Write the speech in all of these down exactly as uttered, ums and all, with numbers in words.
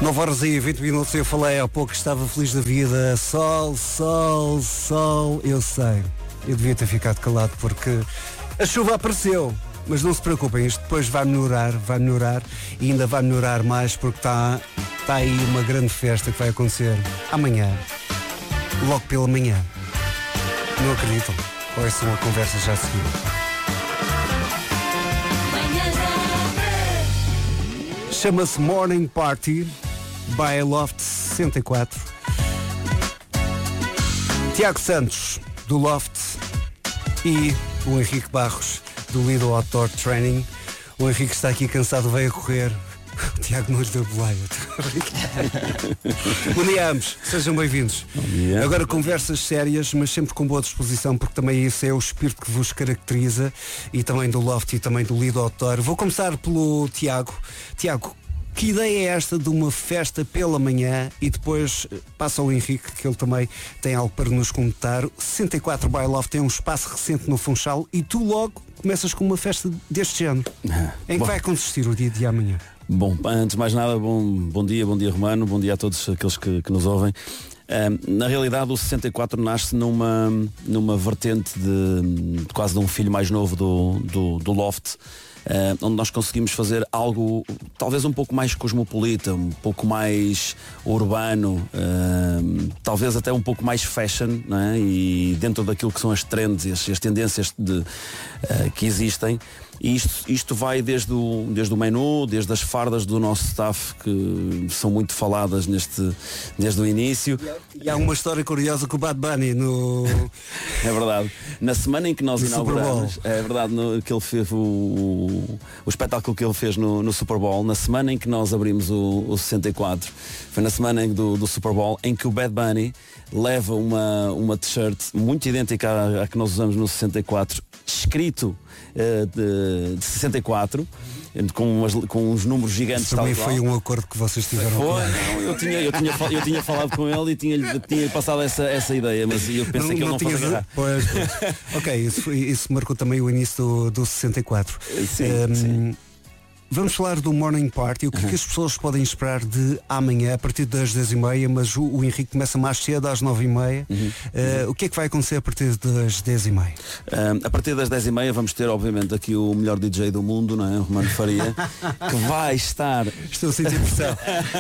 nove horas e vinte minutos, eu falei há pouco que estava feliz da vida. Sol, sol, sol. Eu sei, eu devia ter ficado calado porque a chuva apareceu. Mas não se preocupem, isto depois vai melhorar, vai melhorar e ainda vai melhorar mais porque está tá aí uma grande festa que vai acontecer amanhã, logo pela manhã. Não acreditam? Ou essa é uma conversa já seguida? Chama-se Morning Party by Loft sessenta e quatro. Tiago Santos, do Loft, e o Henrique Barros, do Lido Outdoor Training. O Henrique está aqui cansado, veio a correr. O Tiago não lhe deu boleia. Bom dia a ambos, sejam bem-vindos. Agora conversas sérias, mas sempre com boa disposição, porque também esse é o espírito que vos caracteriza, e também do Loft e também do Lido Outdoor. Vou começar pelo Tiago. Tiago, que ideia é esta de uma festa pela manhã? E depois passa ao Henrique, que ele também tem algo para nos contar. sessenta e quatro by Loft tem um espaço recente no Funchal e tu logo começas com uma festa deste género. Em que Bom. vai consistir o dia de amanhã? Bom, antes de mais nada, bom, bom dia, bom dia Romano, bom dia a todos aqueles que, que nos ouvem. Um, na realidade o sessenta e quatro nasce numa, numa vertente de, de quase de um filho mais novo do, do, do Loft. Uh, onde nós conseguimos fazer algo talvez um pouco mais cosmopolita, um pouco mais urbano, uh, talvez até um pouco mais fashion, não é? E dentro daquilo que são as trends e as, as tendências de, uh, que existem. E isto, isto vai desde o, desde o menu, desde as fardas do nosso staff, que são muito faladas neste, desde o início. E há uma história curiosa com o Bad Bunny no... É verdade. Na semana em que nós no inauguramos, é verdade, no, que ele fez o, o, o espetáculo que ele fez no, no Super Bowl, na semana em que nós abrimos o, o sessenta e quatro, foi na semana do, do Super Bowl, em que o Bad Bunny leva uma, uma t-shirt muito idêntica à, à que nós usamos no sessenta e quatro, escrito uh, de, de sessenta e quatro, com, umas, com uns números gigantes. Isso também foi um acordo que vocês tiveram. Foi, não, eu, tinha, eu, tinha, eu tinha falado com ele e tinha, tinha passado essa, essa ideia, mas eu pensei não, que ele não, não fosse agarrar. Pois, pois. Ok, isso, isso marcou também o início do, do sessenta e quatro. Sim, um, sim. Vamos falar do Morning Party. O que, uhum. que as pessoas podem esperar de amanhã, a partir das dez e meia, mas o, o Henrique começa mais cedo, às nove e meia. Uhum. Uh, o que é que vai acontecer a partir das dez e meia? Uh, a partir das dez e meia vamos ter, obviamente, aqui o melhor D J do mundo, não é? O Romano Faria, que vai estar... Estou a sentir pressão.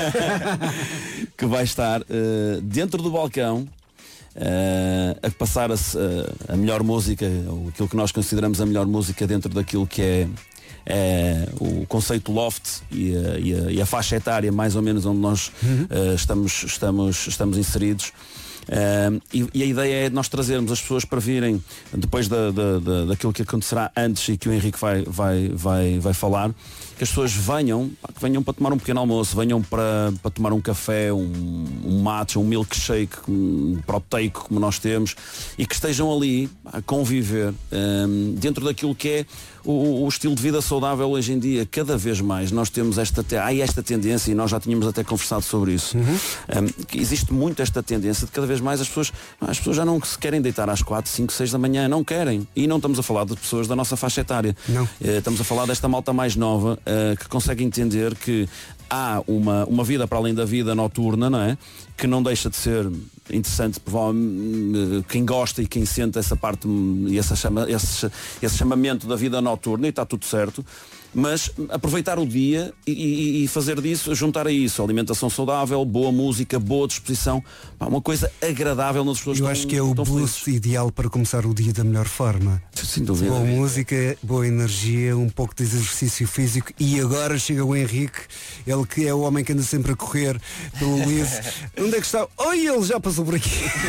que vai estar uh, dentro do balcão, Uh, a passar a, a melhor música, ou aquilo que nós consideramos a melhor música dentro daquilo que é, é o conceito Loft e a, e, a, e a faixa etária mais ou menos onde nós uhum. uh, estamos, estamos, estamos inseridos. Uh, e, e a ideia é nós trazermos as pessoas para virem depois da, da, da, daquilo que acontecerá antes e que o Henrique vai, vai, vai, vai falar, que as pessoas venham, que venham para tomar um pequeno almoço, venham para, para tomar um café, um, um matcha, um milkshake, um proteico como nós temos, e que estejam ali a conviver um, dentro daquilo que é o, o estilo de vida saudável hoje em dia. Cada vez mais nós temos esta, há esta tendência, e nós já tínhamos até conversado sobre isso, uhum. um, que existe muito esta tendência de cada vez mais as pessoas, as pessoas já não se querem deitar às quatro, cinco, seis da manhã, não querem. E não estamos a falar de pessoas da nossa faixa etária. Não. Uh, estamos a falar desta malta mais nova, uh, que consegue entender que há uma, uma vida para além da vida noturna, não é? Que não deixa de ser interessante para quem gosta e quem sente essa parte e essa chama, esse, esse chamamento da vida noturna, e está tudo certo. Mas aproveitar o dia e, e, e fazer disso, juntar a isso alimentação saudável, boa música, boa disposição, uma coisa agradável nas pessoas. Eu acho que é o boost ideal para começar o dia da melhor forma. Sem dúvida. Boa música, boa energia, um pouco de exercício físico. E agora chega o Henrique, ele que é o homem que anda sempre a correr pelo Luís. Onde é que está? Oi, ele já passou por aqui.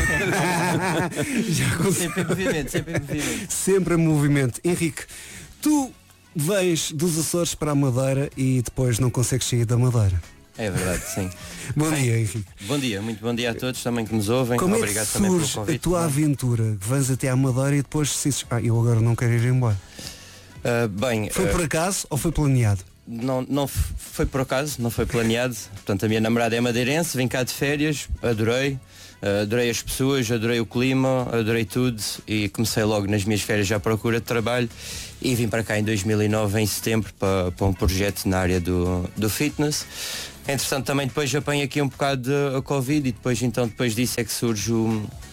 já consegui... Sempre em movimento, sempre em movimento. Sempre em movimento. Henrique, tu vens dos Açores para a Madeira e depois não consegues sair da Madeira. É verdade, sim. Bom dia, Henrique. Bom dia, muito bom dia a todos também que nos ouvem. Como Obrigado é que também pelo surge convite. a tua aventura? Vens até à Madeira e depois decides, ah, eu agora não quero ir embora. Uh, bem, foi uh, por acaso ou foi planeado? Não, não foi por acaso, não foi planeado. Portanto, a minha namorada é madeirense, vim cá de férias, adorei. Uh, adorei as pessoas, adorei o clima, adorei tudo e comecei logo nas minhas férias à procura de trabalho e vim para cá em dois mil e nove, em setembro, para, para um projeto na área do, do fitness. Entretanto, também depois apanho aqui um bocado de a Covid e depois, então, depois disso é que surge o,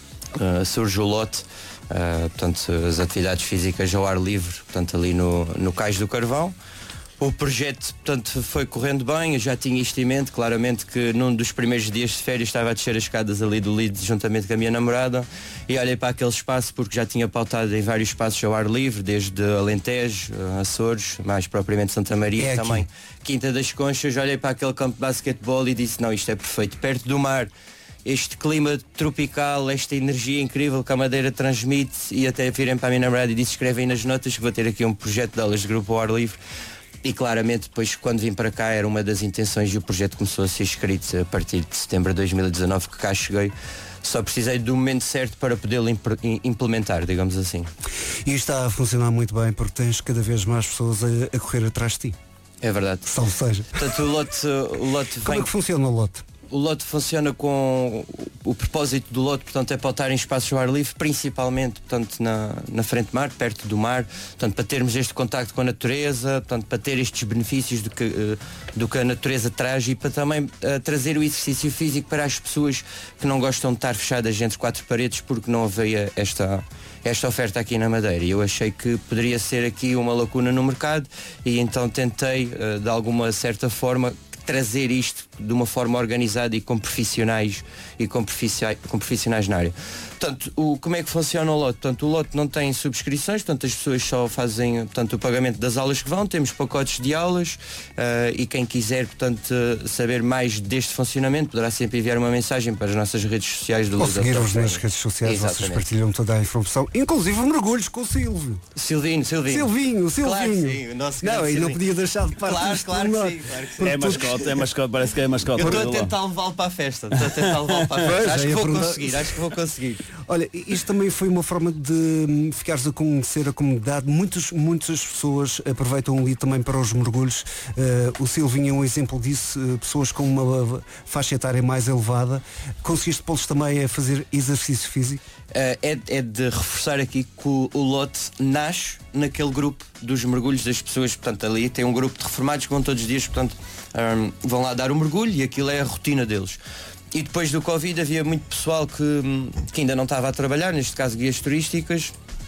uh, surge o lote, uh, portanto, as atividades físicas ao ar livre, portanto, ali no, no Cais do Carvão. O projeto, portanto, foi correndo bem, eu já tinha isto em mente, claramente que num dos primeiros dias de férias estava a descer as escadas ali do Leeds juntamente com a minha namorada e olhei para aquele espaço porque já tinha pautado em vários espaços ao ar livre, desde Alentejo, Açores, mais propriamente Santa Maria, é também Quinta das Conchas, olhei para aquele campo de basquetebol e disse, não, isto é perfeito, perto do mar, este clima tropical, esta energia incrível que a Madeira transmite, e até virem para a minha namorada e disse, escrevem nas notas que vou ter aqui um projeto de aulas de grupo ao ar livre. E claramente depois, quando vim para cá, era uma das intenções e o projeto começou a ser escrito a partir de setembro de dois mil e dezanove, que cá cheguei. Só precisei do momento certo para podê-lo implementar, digamos assim. E está a funcionar muito bem porque tens cada vez mais pessoas a, a correr atrás de ti. É verdade. Salve seja. Portanto, o lote, o lote vem... Como é que funciona o lote? O lote funciona com o propósito do lote, portanto, é pautar em espaços ao ar livre, principalmente, portanto, na, na frente do mar, perto do mar, portanto, para termos este contacto com a natureza, portanto, para ter estes benefícios do que, uh, do que a natureza traz e para também uh, trazer o exercício físico para as pessoas que não gostam de estar fechadas entre quatro paredes porque não havia esta, esta oferta aqui na Madeira. E eu achei que poderia ser aqui uma lacuna no mercado e então tentei, uh, de alguma certa forma, trazer isto de uma forma organizada e com profissionais e com profissionais, com profissionais na área. Portanto, o, como é que funciona o lote? Portanto, o lote não tem subscrições, portanto, as pessoas só fazem, portanto, o pagamento das aulas que vão, temos pacotes de aulas uh, e quem quiser, portanto, saber mais deste funcionamento poderá sempre enviar uma mensagem para as nossas redes sociais do Ou seguir-vos nas redes sociais, Exatamente. Vocês partilham toda a informação, inclusive mergulhos com o Silvio. Silvinho, Silvinho. Silvinho, Silvinho. Claro que sim, o nosso não, e não podia deixar de parte Claro, disto claro do que lote. sim, claro que sim. É mascote, é mascote, parece que é mascote. Eu estou a tentar levá-lo para a festa. Estou a tentar levá-lo para a festa. Pois, Acho já que ia vou perguntar- conseguir, acho que vou conseguir. Olha, isto também foi uma forma de hum, ficares a conhecer a comunidade. Muitos, muitas pessoas aproveitam ali também para os mergulhos. Uh, o Silvinho é um exemplo disso. Uh, pessoas com uma faixa etária mais elevada. Conseguiste pô-los também a fazer exercício físico? Uh, é, é de reforçar aqui que o, o lote nasce naquele grupo dos mergulhos das pessoas. Portanto, ali tem um grupo de reformados que vão todos os dias, portanto, um, vão lá dar o mergulho e aquilo é a rotina deles. E depois do Covid havia muito pessoal que, que ainda não estava a trabalhar, neste caso guias turísticas,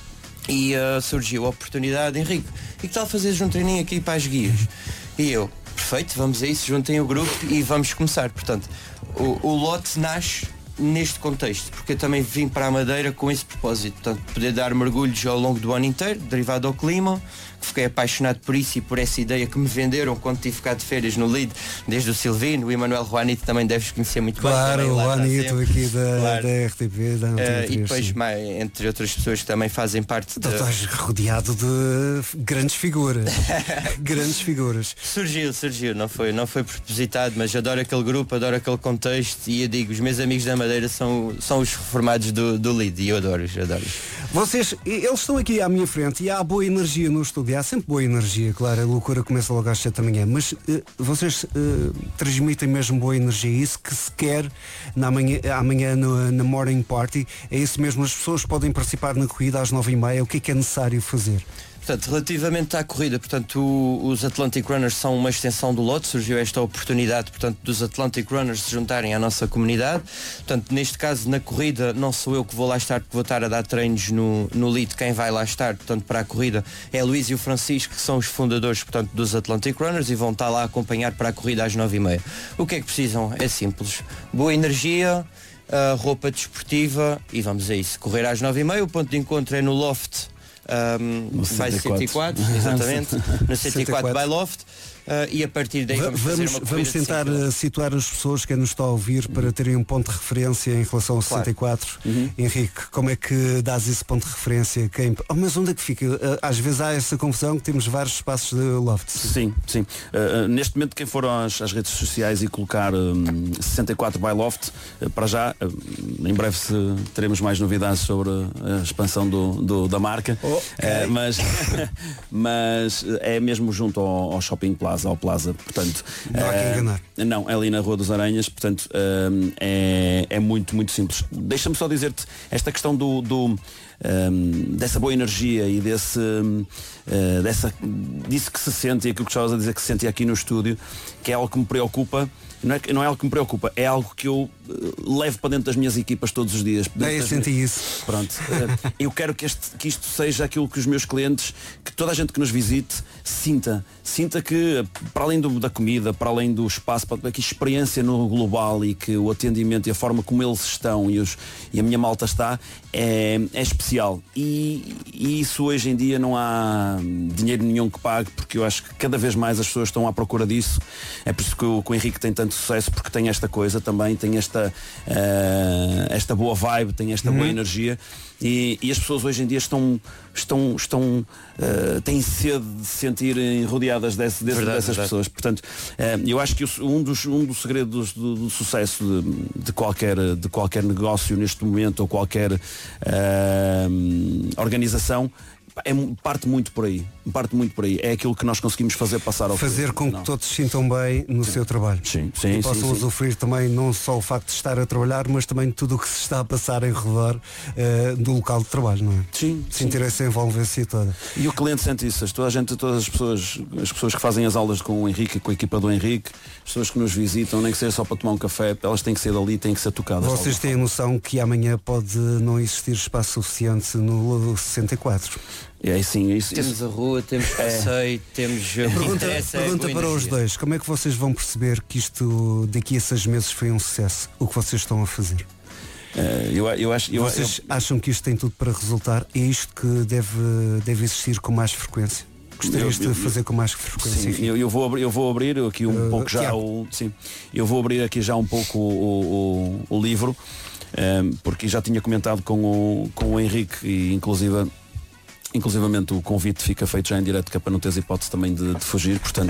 e uh, surgiu a oportunidade, Henrique, e que tal fazeres um treininho aqui para as guias? E eu, perfeito, vamos a isso, juntem o grupo e vamos começar. Portanto, o, o lote nasce neste contexto, porque eu também vim para a Madeira com esse propósito, portanto, poder dar mergulhos ao longo do ano inteiro, derivado ao clima. Fiquei apaixonado por isso e por essa ideia que me venderam quando tive cá de férias no Lead, desde o Silvino, o Emanuel Juanito também deves conhecer muito claro, bem. Claro, o Juanito aqui da, claro. da R T P. Da uh, três, e depois, sim. mais, entre outras pessoas que também fazem parte Tu da... estás rodeado de grandes figuras. Grandes figuras. Surgiu, surgiu, não foi, não foi propositado, mas adoro aquele grupo, adoro aquele contexto e eu digo, os meus amigos da Madeira são, são os reformados do, do Lead e eu adoro-os, adoro-os. Vocês, eles estão aqui à minha frente e há boa energia no estúdio, há sempre boa energia, claro, a loucura começa logo às sete da manhã, mas uh, vocês uh, transmitem mesmo boa energia, é isso que se quer na manhã, amanhã no, na Morning Party, é isso mesmo, as pessoas podem participar na corrida às nove e meia, o que é que é necessário fazer? Portanto, relativamente à corrida, portanto, o, os Atlantic Runners são uma extensão do lote, surgiu esta oportunidade, portanto, dos Atlantic Runners se juntarem à nossa comunidade. Portanto, neste caso, na corrida, não sou eu que vou lá estar, porque vou estar a dar treinos no, no Lead, quem vai lá estar, portanto, para a corrida é Luís e o Francisco, que são os fundadores, portanto, dos Atlantic Runners e vão estar lá a acompanhar para a corrida às nove e meia. O que é que precisam? É simples. Boa energia, uh, roupa desportiva e vamos a isso. Correr às nove e meia, o ponto de encontro é no Loft. Um, no vai cento e quatro, exatamente, no cento e quatro by Loft, uh, e a partir daí vamos, vamos, fazer uma vamos tentar situar as pessoas que nos estão a ouvir para terem um ponto de referência em relação ao claro. sessenta e quatro. Uhum. Henrique, como é que dás esse ponto de referência? Quem... Oh, mas onde é que fica? Às vezes há essa confusão que temos vários espaços de loft. Sim, sim. Uh, neste momento quem for às, às redes sociais e colocar um, sessenta e quatro by Loft, uh, para já, uh, em breve se, teremos mais novidades sobre a expansão do, do, da marca. Oh, okay. uh, mas, mas é mesmo junto ao, ao Shopping Plaza. Plaza, ao Plaza, portanto... Não há que enganar. Não, é ali na Rua dos Aranhas, portanto uh, é, é muito, muito simples. Deixa-me só dizer-te, esta questão do, do um, dessa boa energia e desse, uh, dessa, disso que se sente, e aquilo que estavas a dizer que se sente aqui no estúdio, que é algo que me preocupa. Não é, não é algo que me preocupa, é algo que eu uh, levo para dentro das minhas equipas todos os dias. Daí eu senti minhas... isso. Pronto. Uh, eu quero que, este, que isto seja aquilo que os meus clientes, que toda a gente que nos visite, sinta. Sinta que, para além do, da comida, para além do espaço, para que a experiência no global e que o atendimento e a forma como eles estão e, os, e a minha malta está é, é especial. E, e isso hoje em dia não há dinheiro nenhum que pague, porque eu acho que cada vez mais as pessoas estão à procura disso. É por isso que o, que o Henrique tem tanto sucesso, porque tem esta coisa também, tem esta, uh, esta boa vibe, tem esta uhum. boa energia. E, e as pessoas hoje em dia estão, estão, estão uh, têm sede de se sentirem rodeadas desse, desse, verdade, dessas verdade. pessoas. Portanto, uh, eu acho que o, um, dos, um dos segredos do, do sucesso de, de, qualquer, de qualquer negócio neste momento, ou qualquer uh, organização, é, parte muito por aí. Parte muito por aí. É aquilo que nós conseguimos fazer passar ao Fazer com que não. todos se sintam bem no sim. seu trabalho. Sim, sim, e possam sim, usufruir sim. também não só o facto de estar a trabalhar, mas também tudo o que se está a passar em redor uh, do local de trabalho, não é? Sim. Sentir essa envolvência toda. E o cliente sente isso. Toda a gente, todas as pessoas, as pessoas que fazem as aulas com o Henrique, com a equipa do Henrique, as pessoas que nos visitam, nem que seja só para tomar um café, elas têm que ser dali, têm que ser tocadas. Vocês têm a noção que amanhã pode não existir espaço suficiente no sessenta e quatro? É, sim, isso, temos isso. a rua, temos passeio, é. temos... Pergunta, pergunta para os dois, como é que vocês vão perceber que isto daqui a seis meses foi um sucesso, o que vocês estão a fazer? Uh, eu, eu acho, eu, vocês eu... acham que isto tem tudo para resultar? É isto que deve, deve existir com mais frequência? Gostarias de fazer com mais frequência? Sim, eu, eu, vou abrir, eu vou abrir aqui um uh, pouco já o, sim, eu vou abrir aqui já um pouco o, o, o livro, um, porque já tinha comentado com o, com o Henrique e inclusive Inclusivamente o convite fica feito já em direto, que é para não teres hipótese também de, de fugir. Portanto,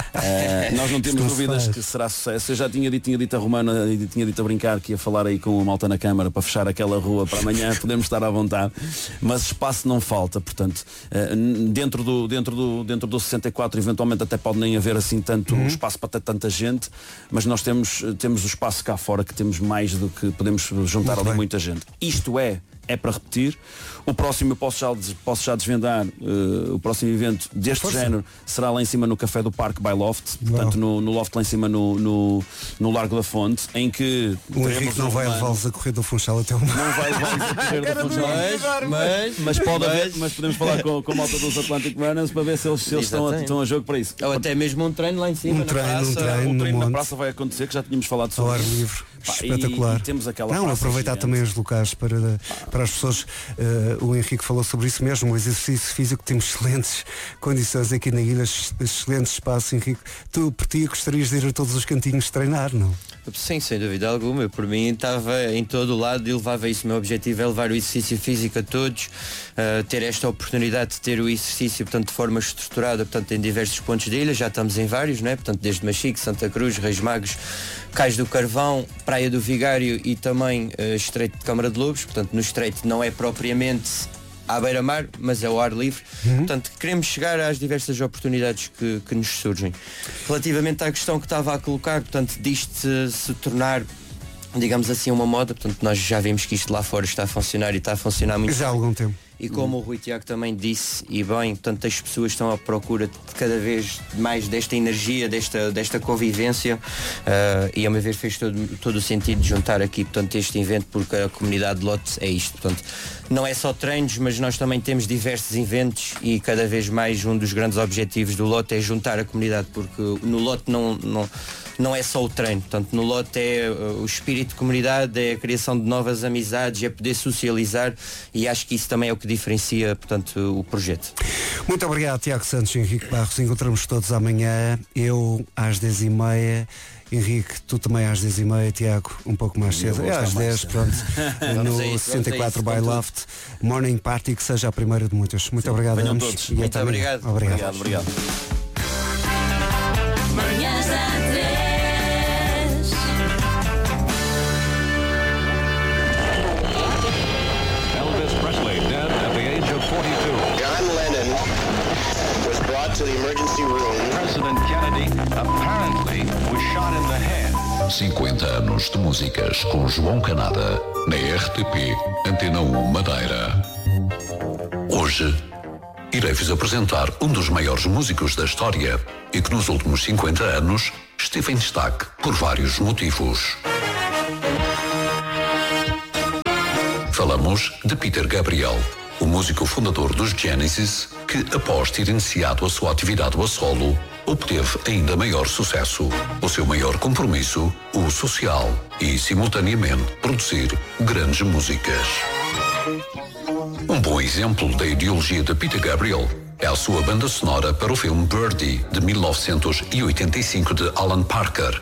uh, nós não temos Estou dúvidas faz. que será sucesso. Eu já tinha dito, tinha dito a Romana e tinha dito a brincar que ia falar aí com a malta na Câmara para fechar aquela rua para amanhã, podemos estar à vontade. Mas espaço não falta, portanto, uh, dentro, do, dentro, do, dentro do sessenta e quatro eventualmente até pode nem haver assim tanto uhum. espaço para ter tanta gente, mas nós temos, temos o espaço cá fora que temos mais do que podemos juntar Muito ali bem. muita gente. Isto é É para repetir. O próximo eu posso já, posso já desvendar. Uh, o próximo evento deste Força. género será lá em cima no Café do Parque by Loft. Uau. Portanto no, no Loft lá em cima no, no, no Largo da Fonte, em que o Henrique não vai levá-los a correr do Funchal até o mar. Não vai levá-los a correr do Funchal. Mas, mas, mas pode mas, haver, mas podemos falar com, com a malta dos Atlantic Runners para ver se eles, se eles estão, a, estão a jogo para isso. Ou até mesmo um treino lá em cima. Um treino, na praça. um treino, um treino na praça vai acontecer, que já tínhamos falado sobre ao ar livre. Pá, espetacular. E, e temos aquela não, aproveitar gigante. também os locais para, para as pessoas. Uh, o Henrique falou sobre isso mesmo, o exercício físico, temos excelentes condições aqui na ilha, excelente espaço. Henrique, tu por ti gostarias de ir a todos os cantinhos treinar, não? Sim, sem dúvida alguma. Eu, por mim, estava em todo o lado e levava isso. O meu objetivo é levar o exercício físico a todos, uh, ter esta oportunidade de ter o exercício, portanto, de forma estruturada, portanto, em diversos pontos da ilha. Já estamos em vários, não é? Portanto, desde Machique, Santa Cruz, Reis Magos, Cais do Carvão, Praia do Vigário e também uh, Estreito de Câmara de Lobos. Portanto, no Estreito não é propriamente à beira-mar, mas é ao ar livre. Uhum. Portanto, queremos chegar às diversas oportunidades que, que nos surgem. Relativamente à questão que estava a colocar, portanto, disto se, se tornar, digamos assim, uma moda, portanto, nós já vimos que isto lá fora está a funcionar e está a funcionar muito já há algum tempo. E como o Rui Tiago também disse, e bem, portanto, as pessoas estão à procura de cada vez mais desta energia, desta, desta convivência, uh, e a meu ver fez todo, todo o sentido de juntar aqui, portanto, este evento, porque a comunidade de Lote é isto. Portanto, não é só treinos, mas nós também temos diversos eventos e cada vez mais um dos grandes objetivos do Lote é juntar a comunidade, porque no Lote não... não não é só o treino, portanto no Lote é uh, o espírito de comunidade, é a criação de novas amizades, é poder socializar e acho que isso também é o que diferencia, portanto, o projeto. Muito obrigado, Tiago Santos e Henrique Barros. Encontramos todos amanhã, eu às dez e meia, Henrique, tu também às dez e meia, Tiago, um pouco mais cedo, é às dez, pronto, no isso, sessenta e quatro by Loft, Morning Party, que seja a primeira de muitas. Muito Sim, obrigado a ambos. Muito obrigado. Obrigado. obrigado, obrigado. John Lennon was brought to the emergency President Kennedy apparently was shot in the head. cinquenta anos de músicas com João Canada na R T P Antena um Madeira. Hoje irei-vos apresentar um dos maiores músicos da história e que nos últimos cinquenta anos esteve em destaque por vários motivos. Falamos de Peter Gabriel, o músico fundador dos Genesis, que após ter iniciado a sua atividade a solo, obteve ainda maior sucesso. O seu maior compromisso, o social, e simultaneamente produzir grandes músicas. Um bom exemplo da ideologia de Peter Gabriel é a sua banda sonora para o filme Birdie, de mil novecentos e oitenta e cinco, de Alan Parker.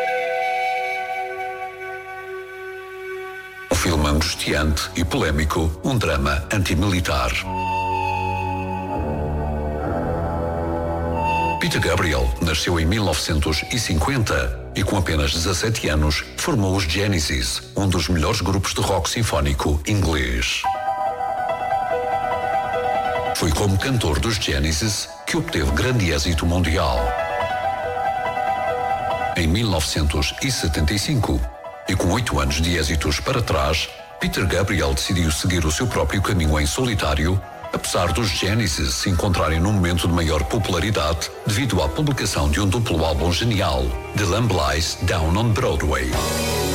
Um filme angustiante e polêmico, um drama antimilitar. Peter Gabriel nasceu em mil novecentos e cinquenta e com apenas dezassete anos formou os Genesis, um dos melhores grupos de rock sinfónico inglês. Foi como cantor dos Genesis que obteve grande êxito mundial. Em mil novecentos e setenta e cinco, e com oito anos de êxitos para trás, Peter Gabriel decidiu seguir o seu próprio caminho em solitário, apesar dos Genesis se encontrarem num momento de maior popularidade devido à publicação de um duplo álbum genial, The Lamb Lies Down on Broadway.